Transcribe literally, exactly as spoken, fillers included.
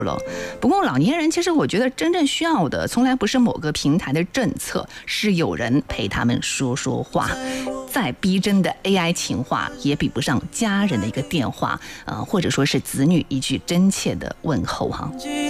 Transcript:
了。不过老年人其实我觉得真正需要的从来不是某个平台的政策，是有人陪他们说说话。再逼真的 A I 情话也比不上家人的一个电话，呃，或者说是子女一句真切的问候哈。